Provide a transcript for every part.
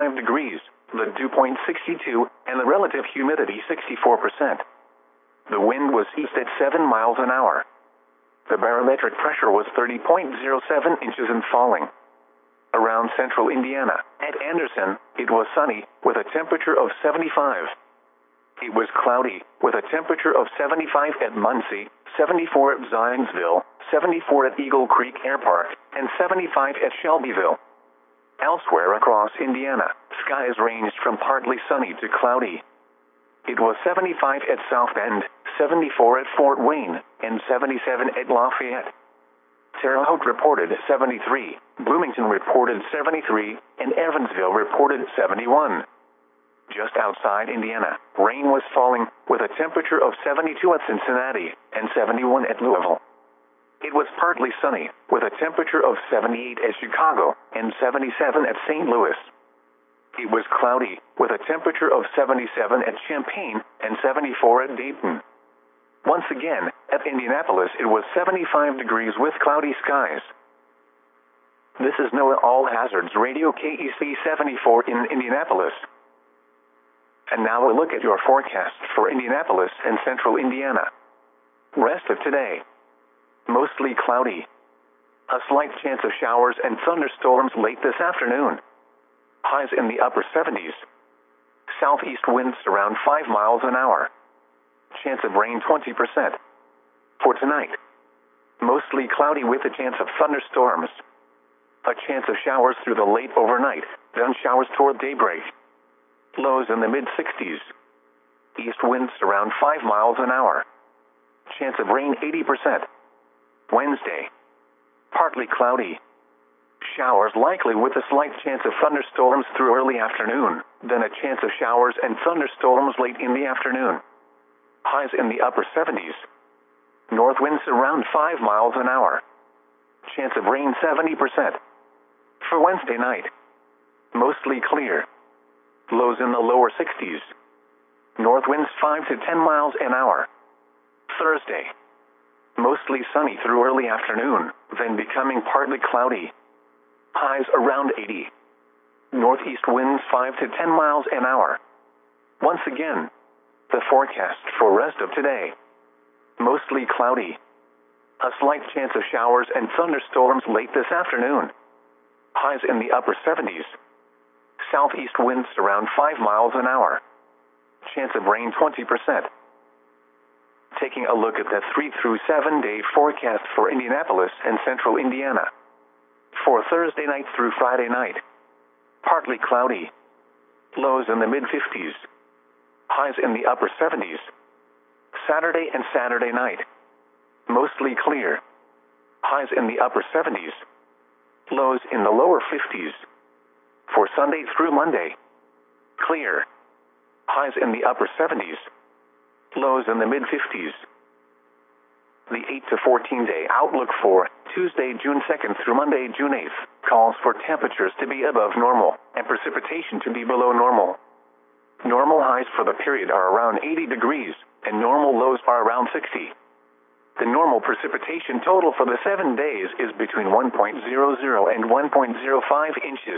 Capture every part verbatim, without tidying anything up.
degrees, the dew point sixty-two, and the relative humidity sixty-four percent. The wind was east at seven miles an hour. The barometric pressure was thirty point zero seven inches and falling. Around central Indiana, at Anderson, it was sunny, with a temperature of seventy-five. It was cloudy, with a temperature of seventy-five at Muncie, seventy-four at Zionsville, seventy-four at Eagle Creek Air Park, and seventy-five at Shelbyville. Elsewhere across Indiana, skies ranged from partly sunny to cloudy. It was seventy-five at South Bend, seventy-four at Fort Wayne, and seventy-seven at Lafayette. Terre Haute reported seventy-three, Bloomington reported seventy-three, and Evansville reported seventy-one. Just outside Indiana, rain was falling, with a temperature of seventy-two at Cincinnati, and seventy-one at Louisville. It was partly sunny, with a temperature of seventy-eight at Chicago, and seventy-seven at Saint Louis. It was cloudy, with a temperature of seventy-seven at Champaign, and seventy-four at Dayton. Once again, at Indianapolis it was seventy-five degrees with cloudy skies. This is NOAA All Hazards Radio K E C seventy-four in Indianapolis. And now a look at your forecast for Indianapolis and central Indiana. Rest of today. Mostly cloudy. A slight chance of showers and thunderstorms late this afternoon. Highs in the upper seventies. Southeast winds around five miles an hour. Chance of rain twenty percent. For tonight. Mostly cloudy with a chance of thunderstorms. A chance of showers through the late overnight, then showers toward daybreak. Lows in the mid-sixties. East winds around five miles an hour. Chance of rain eighty percent. Wednesday. Partly cloudy. Showers likely with a slight chance of thunderstorms through early afternoon, then a chance of showers and thunderstorms late in the afternoon. Highs in the upper seventies. North winds around five miles an hour. Chance of rain seventy percent. For Wednesday night. Mostly clear. Lows in the lower sixties. North winds five to ten miles an hour. Thursday. Mostly sunny through early afternoon, then becoming partly cloudy. Highs around eighty. Northeast winds five to ten miles an hour. Once again, the forecast for rest of today. Mostly cloudy. A slight chance of showers and thunderstorms late this afternoon. Highs in the upper seventies. Southeast winds around five miles an hour. Chance of rain twenty percent. Taking a look at the three through seven day forecast for Indianapolis and central Indiana. For Thursday night through Friday night. Partly cloudy. Lows in the mid-fifties. Highs in the upper seventies. Saturday and Saturday night. Mostly clear. Highs in the upper seventies. Lows in the lower fifties. For Sunday through Monday. Clear. Highs in the upper seventies. Lows in the mid-fifties. The eight to fourteen day outlook for Tuesday, June second through Monday, June eighth, calls for temperatures to be above normal and precipitation to be below normal. Normal highs for the period are around eighty degrees, and normal lows are around sixty. The normal precipitation total for the seven days is between one point zero zero and one point zero five inches.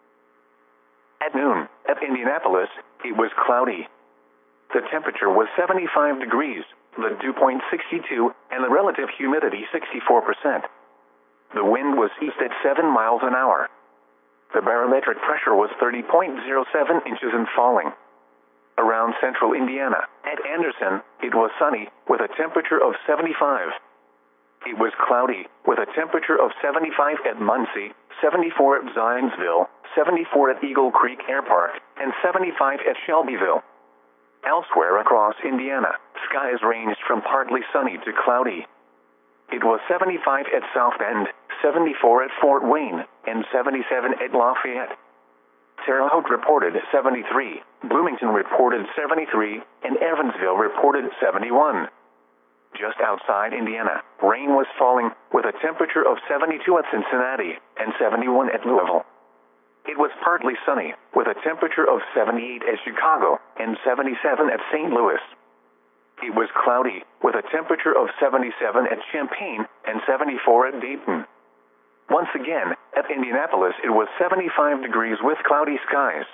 At noon, at Indianapolis, it was cloudy. The temperature was seventy-five degrees, the dew point sixty-two, and the relative humidity sixty-four percent. The wind was east at seven miles an hour. The barometric pressure was thirty point zero seven inches and falling. Around central Indiana, at Anderson, it was sunny, with a temperature of seventy-five. It was cloudy, with a temperature of seventy-five at Muncie, seventy-four at Zionsville, seventy-four at Eagle Creek Air Park, and seventy-five at Shelbyville. Elsewhere across Indiana, skies ranged from partly sunny to cloudy. It was seventy-five at South Bend, seventy-four at Fort Wayne, and seventy-seven at Lafayette. Terre Haute reported seventy-three, Bloomington reported seventy-three, and Evansville reported seventy-one. Just outside Indiana, rain was falling, with a temperature of seventy-two at Cincinnati, and seventy-one at Louisville. It was partly sunny, with a temperature of seventy-eight at Chicago, and seventy-seven at Saint Louis. It was cloudy, with a temperature of seventy-seven at Champaign, and seventy-four at Dayton. Once again, at Indianapolis it was seventy-five degrees with cloudy skies.